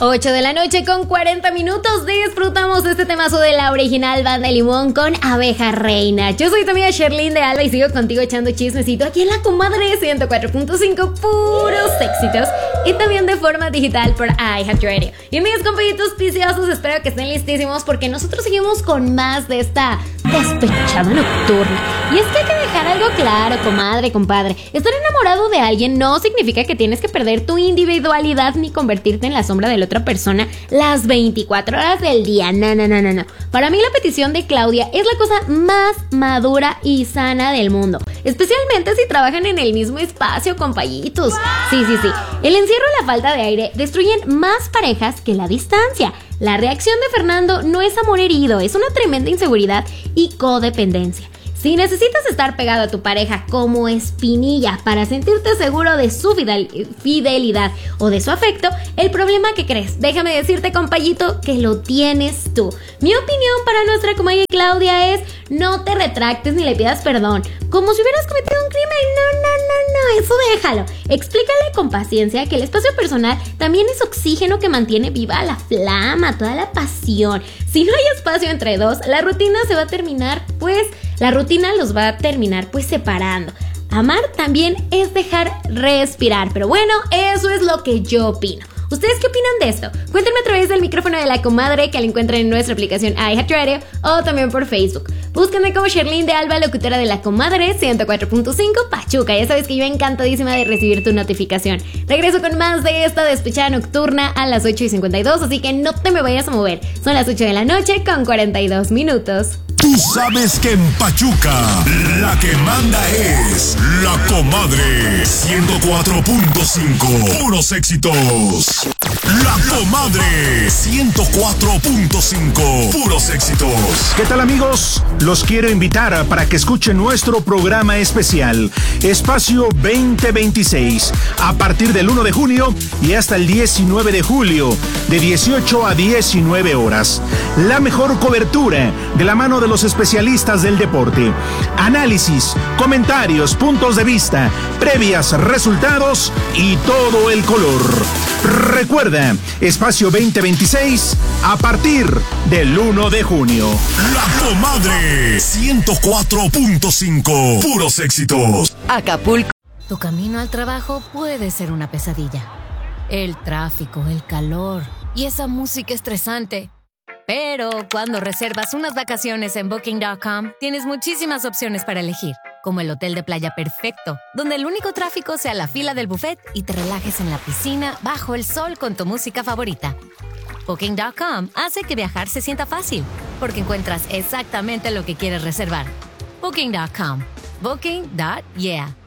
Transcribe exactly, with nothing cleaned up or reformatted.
ocho de la noche con cuarenta minutos. Disfrutamos de este temazo de la original Banda Limón con Abeja Reina. Yo soy tu amiga Sherlyn de Alba y sigo contigo echando chismecito aquí en La Comadre ciento cuatro punto cinco, puros éxitos. Y también de forma digital por iHeartRadio. Y mis compañitos piciosos, espero que estén listísimos porque nosotros seguimos con más de esta despechada nocturna. Y es que hay que dejar algo claro, comadre, compadre. Estar enamorado de alguien no significa que tienes que perder tu individualidad ni convertirte en la sombra de la otra persona las veinticuatro horas del día. No, no, no, no, no. Para mí la petición de Claudia es la cosa más madura y sana del mundo. Especialmente si trabajan en el mismo espacio, compañitos. Sí, sí, sí. El encierro y la falta de aire destruyen más parejas que la distancia. La reacción de Fernando no es amor herido, es una tremenda inseguridad y codependencia. Si necesitas estar pegado a tu pareja como espinilla para sentirte seguro de su fidel- fidelidad o de su afecto, el problema que crees, déjame decirte, compayito, que lo tienes tú. Mi opinión para nuestra comadre Claudia es: no te retractes ni le pidas perdón, como si hubieras cometido un crimen. No, no, no, no, eso déjalo. Explícale con paciencia que el espacio personal también es oxígeno que mantiene viva la flama, toda la pasión. Si no hay espacio entre dos, la rutina se va a terminar, pues... La rutina los va a terminar pues separando. Amar también es dejar respirar. Pero bueno, eso es lo que yo opino. ¿Ustedes qué opinan de esto? Cuéntenme a través del micrófono de La Comadre, que la encuentran en nuestra aplicación iHeartRadio, o también por Facebook. Búsquenme como Sherlyn de Alba, locutora de La Comadre ciento cuatro punto cinco Pachuca. Ya sabes que yo encantadísima de recibir tu notificación. Regreso con más de esta despechada nocturna a las ocho y cincuenta y dos, así que no te me vayas a mover. Son las ocho de la noche con cuarenta y dos minutos. Tú sabes que en Pachuca la que manda es La Comadre ciento cuatro punto cinco. Puros éxitos. La Comadre ciento cuatro punto cinco. Puros éxitos. ¿Qué tal, amigos? Los quiero invitar para que escuchen nuestro programa especial Espacio veinte veintiséis a partir del uno de junio y hasta el diecinueve de julio de dieciocho a diecinueve horas. La mejor cobertura de la mano de los especialistas del deporte. Análisis, comentarios, puntos de vista, previas, resultados y todo el color. Recuerda, Espacio veinte veintiséis a partir del uno de junio. La Comadre ciento cuatro punto cinco. Puros éxitos. Acapulco. Tu camino al trabajo puede ser una pesadilla. El tráfico, el calor y esa música estresante. Pero cuando reservas unas vacaciones en Booking punto com, tienes muchísimas opciones para elegir, como el hotel de playa perfecto, donde el único tráfico sea la fila del buffet y te relajes en la piscina bajo el sol con tu música favorita. Booking punto com hace que viajar se sienta fácil, porque encuentras exactamente lo que quieres reservar. Booking punto com. Booking. Yeah.